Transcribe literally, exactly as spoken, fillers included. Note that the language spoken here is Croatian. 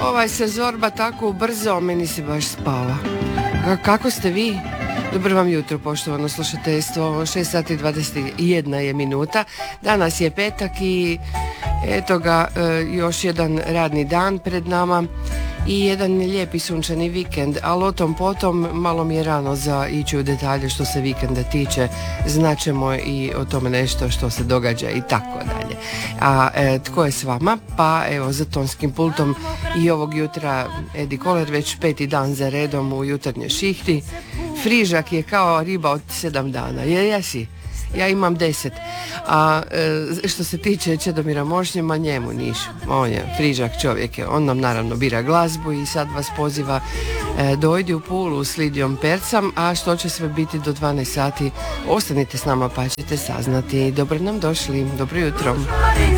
Ovaj se Zorba tako ubrzao, meni se baš spava. K- kako ste vi? Dobro vam jutro, poštovano slušateljstvo. šest sati i dvadeset jedna je minuta. Danas je petak i eto ga, još jedan radni dan pred nama i jedan lijepi sunčani vikend, ali o tom potom malo mi je rano za ići u detalje što se vikenda tiče. Znaćemo i o tome nešto što se događa i tako dalje. A e, tko je s vama? Pa evo, za tonskim pultom i ovog jutra Edi Koler, već peti dan za redom u jutarnjoj šihti. Frižak je kao riba od sedam dana. Je, jesi? Ja imam deset. A e, što se tiče Čedomira Mošnjema, njemu niš. On je frižak čovjek. Je. On nam naravno bira glazbu i sad vas poziva e, dojdi u Pulu s Lidijom Percam, a što će sve biti do dvanaest sati, ostanite s nama pa ćete saznati. Dobro nam došli, dobro jutro.